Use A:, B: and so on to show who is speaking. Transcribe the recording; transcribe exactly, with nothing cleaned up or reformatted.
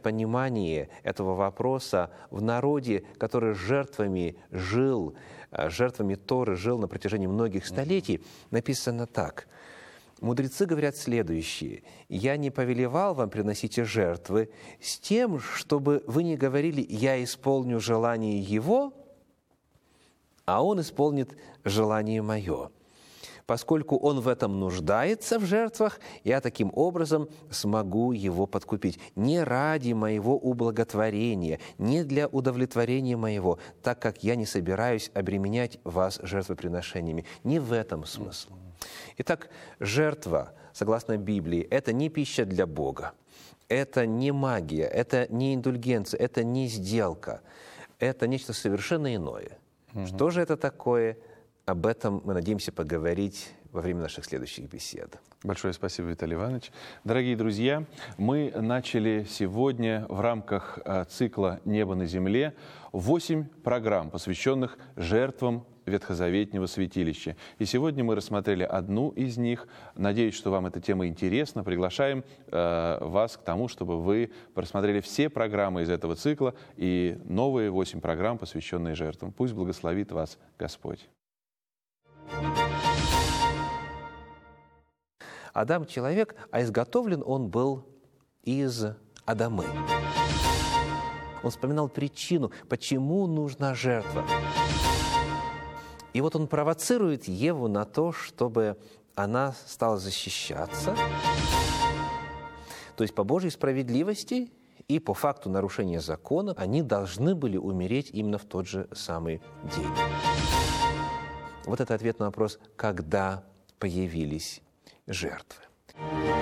A: понимание этого вопроса в народе, который жертвами жил, жертвами Торы жил на протяжении многих столетий, написано так. Мудрецы говорят следующее. «Я не повелевал вам приносите жертвы с тем, чтобы вы не говорили, я исполню желание его, а он исполнит желание мое. Поскольку он в этом нуждается в жертвах, я таким образом смогу его подкупить. Не ради моего ублаготворения, не для удовлетворения моего, так как я не собираюсь обременять вас жертвоприношениями». Не в этом смысл. Итак, жертва, согласно Библии, это не пища для Бога, это не магия, это не индульгенция, это не сделка, это нечто совершенно иное. Угу. Что же это такое? Об этом мы надеемся поговорить во время наших следующих бесед.
B: Большое спасибо, Виталий Иванович. Дорогие друзья, мы начали сегодня в рамках цикла «Небо на земле» восемь программ, посвященных жертвам Ветхозаветнего святилища. И сегодня мы рассмотрели одну из них. Надеюсь, что вам эта тема интересна. Приглашаем э, вас к тому, чтобы вы просмотрели все программы из этого цикла и новые восемь программ, посвященные жертвам. Пусть благословит вас Господь.
A: Адам – человек, а изготовлен он был из Адамы. Он вспоминал причину, почему нужна жертва. И вот он провоцирует Еву на то, чтобы она стала защищаться, то есть по Божьей справедливости и по факту нарушения закона они должны были умереть именно в тот же самый день. Вот это ответ на вопрос, когда появились жертвы.